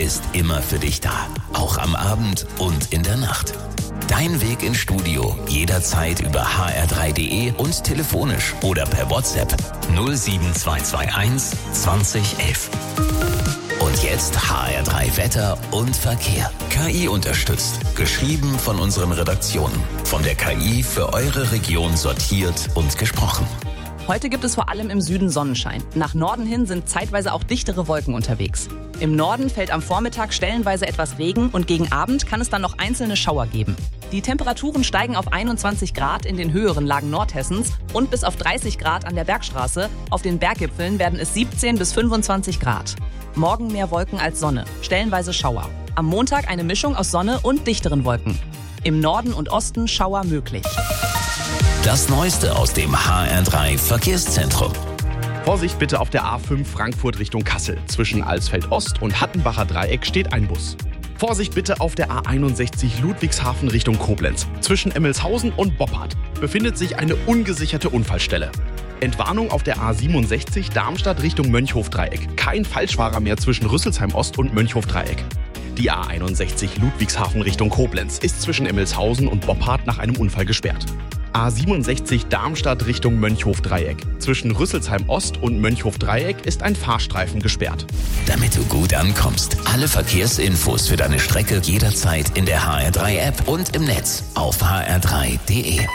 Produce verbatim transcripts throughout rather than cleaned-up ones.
ist immer für dich da. Auch am Abend und in der Nacht. Dein Weg ins Studio jederzeit über h r drei punkt d e und telefonisch oder per WhatsApp null sieben zwei zwei eins zwanzig elf. Und jetzt H R drei Wetter und Verkehr. K I unterstützt. Geschrieben von unseren Redaktionen. Von der K I für eure Region sortiert und gesprochen. Heute gibt es vor allem im Süden Sonnenschein. Nach Norden hin sind zeitweise auch dichtere Wolken unterwegs. Im Norden fällt am Vormittag stellenweise etwas Regen und gegen Abend kann es dann noch einzelne Schauer geben. Die Temperaturen steigen auf einundzwanzig Grad in den höheren Lagen Nordhessens und bis auf dreißig Grad an der Bergstraße. Auf den Berggipfeln werden es siebzehn bis fünfundzwanzig Grad. Morgen mehr Wolken als Sonne, stellenweise Schauer. Am Montag eine Mischung aus Sonne und dichteren Wolken. Im Norden und Osten Schauer möglich. Das Neueste aus dem H R drei Verkehrszentrum. Vorsicht bitte auf der A fünf Frankfurt Richtung Kassel. Zwischen Alsfeld Ost und Hattenbacher Dreieck steht ein Bus. Vorsicht bitte auf der A einundsechzig Ludwigshafen Richtung Koblenz. Zwischen Emmelshausen und Boppard befindet sich eine ungesicherte Unfallstelle. Entwarnung auf der A siebenundsechzig Darmstadt Richtung Mönchhof-Dreieck. Kein Falschfahrer mehr zwischen Rüsselsheim Ost und Mönchhof-Dreieck. Die A einundsechzig Ludwigshafen Richtung Koblenz ist zwischen Emmelshausen und Boppard nach einem Unfall gesperrt. A siebenundsechzig Darmstadt Richtung Mönchhof-Dreieck. Zwischen Rüsselsheim Ost und Mönchhof-Dreieck ist ein Fahrstreifen gesperrt. Damit du gut ankommst, alle Verkehrsinfos für deine Strecke jederzeit in der H R drei App und im Netz auf h r drei punkt d e.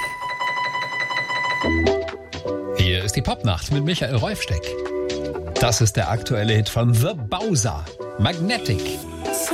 Hier ist die Popnacht mit Michael Rolfsteck. Das ist der aktuelle Hit von The Bowser, Magnetic.